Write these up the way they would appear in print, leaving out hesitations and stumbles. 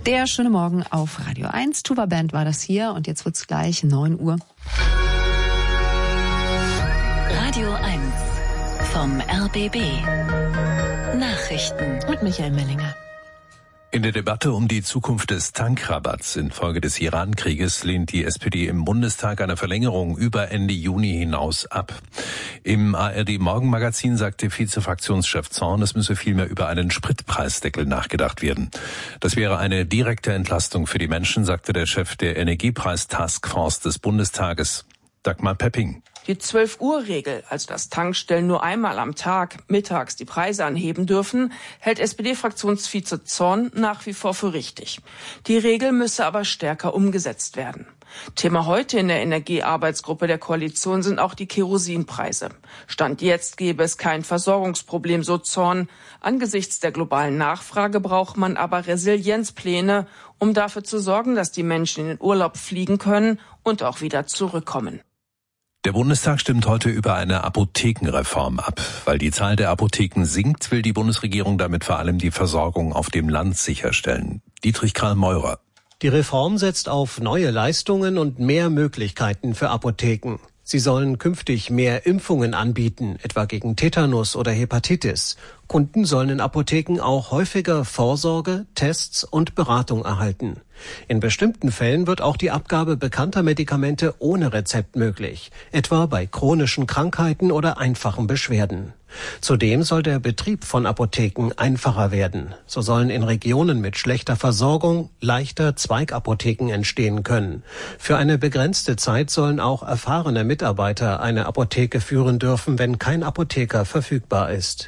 Der schöne Morgen auf Radio 1. Tuba Band war das hier und jetzt wird's gleich 9 Uhr. Radio 1 vom RBB. Nachrichten mit Michael Mellinger. In der Debatte um die Zukunft des Tankrabatts infolge des Iran-Krieges lehnt die SPD im Bundestag eine Verlängerung über Ende Juni hinaus ab. Im ARD-Morgenmagazin sagte Vizefraktionschef Zorn, es müsse vielmehr über einen Spritpreisdeckel nachgedacht werden. Das wäre eine direkte Entlastung für die Menschen, sagte der Chef der Energiepreis-Taskforce des Bundestages, Dagmar Pepping. Die 12-Uhr-Regel, also dass Tankstellen nur einmal am Tag mittags die Preise anheben dürfen, hält SPD-Fraktionsvize Zorn nach wie vor für richtig. Die Regel müsse aber stärker umgesetzt werden. Thema heute in der Energiearbeitsgruppe der Koalition sind auch die Kerosinpreise. Stand jetzt gäbe es kein Versorgungsproblem, so Zorn. Angesichts der globalen Nachfrage braucht man aber Resilienzpläne, um dafür zu sorgen, dass die Menschen in den Urlaub fliegen können und auch wieder zurückkommen. Der Bundestag stimmt heute über eine Apothekenreform ab. Weil die Zahl der Apotheken sinkt, will die Bundesregierung damit vor allem die Versorgung auf dem Land sicherstellen. Dietrich Karl-Meurer. Die Reform setzt auf neue Leistungen und mehr Möglichkeiten für Apotheken. Sie sollen künftig mehr Impfungen anbieten, etwa gegen Tetanus oder Hepatitis. Kunden sollen in Apotheken auch häufiger Vorsorge, Tests und Beratung erhalten. In bestimmten Fällen wird auch die Abgabe bekannter Medikamente ohne Rezept möglich, etwa bei chronischen Krankheiten oder einfachen Beschwerden. Zudem soll der Betrieb von Apotheken einfacher werden. So sollen in Regionen mit schlechter Versorgung leichter Zweigapotheken entstehen können. Für eine begrenzte Zeit sollen auch erfahrene Mitarbeiter eine Apotheke führen dürfen, wenn kein Apotheker verfügbar ist.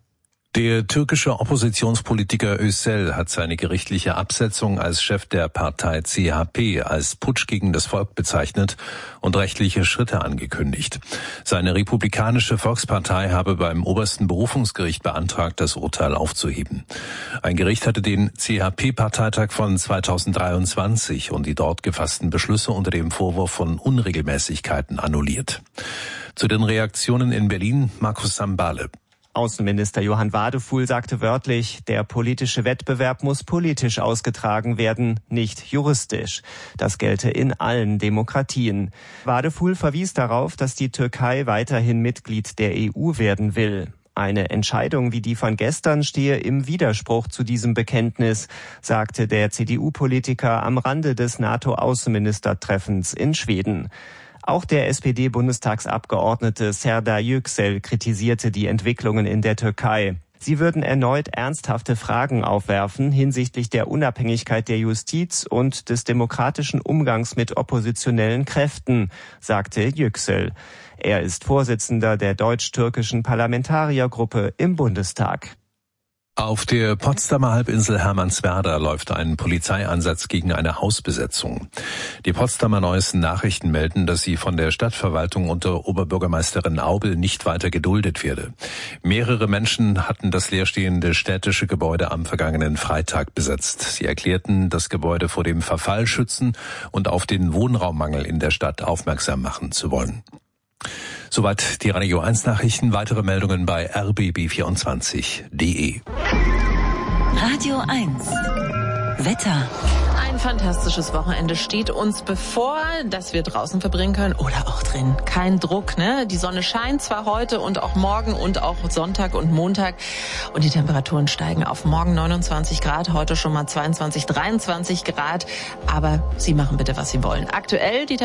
Der türkische Oppositionspolitiker Özel hat seine gerichtliche Absetzung als Chef der Partei CHP als Putsch gegen das Volk bezeichnet und rechtliche Schritte angekündigt. Seine Republikanische Volkspartei habe beim obersten Berufungsgericht beantragt, das Urteil aufzuheben. Ein Gericht hatte den CHP-Parteitag von 2023 und die dort gefassten Beschlüsse unter dem Vorwurf von Unregelmäßigkeiten annulliert. Zu den Reaktionen in Berlin, Markus Sambale. Außenminister Johann Wadefuhl sagte wörtlich, der politische Wettbewerb muss politisch ausgetragen werden, nicht juristisch. Das gelte in allen Demokratien. Wadefuhl verwies darauf, dass die Türkei weiterhin Mitglied der EU werden will. Eine Entscheidung wie die von gestern stehe im Widerspruch zu diesem Bekenntnis, sagte der CDU-Politiker am Rande des NATO-Außenministertreffens in Schweden. Auch der SPD-Bundestagsabgeordnete Serdar Yüksel kritisierte die Entwicklungen in der Türkei. Sie würden erneut ernsthafte Fragen aufwerfen hinsichtlich der Unabhängigkeit der Justiz und des demokratischen Umgangs mit oppositionellen Kräften, sagte Yüksel. Er ist Vorsitzender der deutsch-türkischen Parlamentariergruppe im Bundestag. Auf der Potsdamer Halbinsel Hermannswerder läuft ein Polizeieinsatz gegen eine Hausbesetzung. Die Potsdamer Neuesten Nachrichten melden, dass sie von der Stadtverwaltung unter Oberbürgermeisterin Aubel nicht weiter geduldet werde. Mehrere Menschen hatten das leerstehende städtische Gebäude am vergangenen Freitag besetzt. Sie erklärten, das Gebäude vor dem Verfall schützen und auf den Wohnraummangel in der Stadt aufmerksam machen zu wollen. Soweit die Radio 1 Nachrichten. Weitere Meldungen bei rbb24.de. Radio 1 Wetter. Ein fantastisches Wochenende steht uns bevor, das wir draußen verbringen können oder auch drin. Kein Druck, ne? Die Sonne scheint zwar heute und auch morgen und auch Sonntag und Montag und die Temperaturen steigen auf morgen 29 Grad, heute schon mal 22, 23 Grad, aber Sie machen bitte, was Sie wollen. Aktuell die